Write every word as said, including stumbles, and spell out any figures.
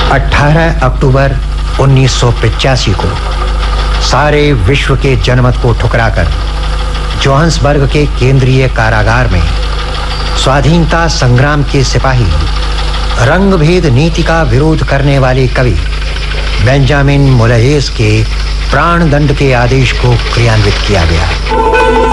अठारह अक्टूबर उन्नीस सौ पचासी को सारे विश्व के जनमत को ठुकराकर जोहान्सबर्ग के केंद्रीय कारागार में स्वाधीनता संग्राम के सिपाही रंगभेद नीति का विरोध करने वाले कवि बेंजामिन मोलायेस के प्राणदंड के आदेश को क्रियान्वित किया गया।